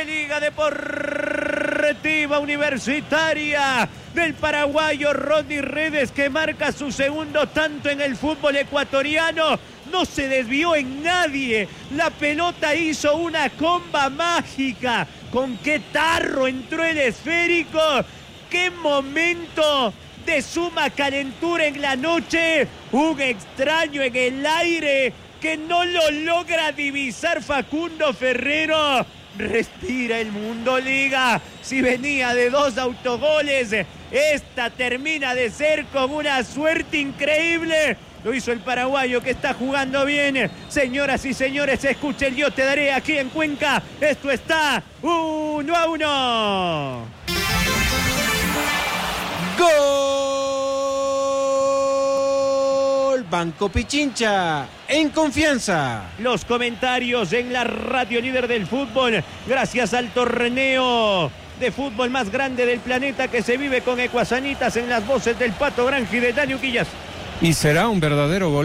Liga Deportiva Universitaria del paraguayo Rodney Redes, que marca su segundo tanto en el fútbol ecuatoriano. No se desvió en nadie. La pelota hizo una comba mágica. Con qué tarro entró el esférico. Qué momento de suma calentura en la noche. Un extraño en el aire que no lo logra divisar Facundo Ferrero. Respira el Mundo Liga. Si venía de 2 autogoles, esta termina de ser con una suerte increíble. Lo hizo el paraguayo, que está jugando bien. Señoras y señores, escuchen, Yo Te Daré aquí en Cuenca. Esto está 1-1. ¡Gol! Banco Pichincha, en confianza. Los comentarios en la radio líder del fútbol, gracias al torneo de fútbol más grande del planeta que se vive con Ecuasanitas, en las voces del Pato Granja y de Dani Uquillas. Y será un verdadero gol.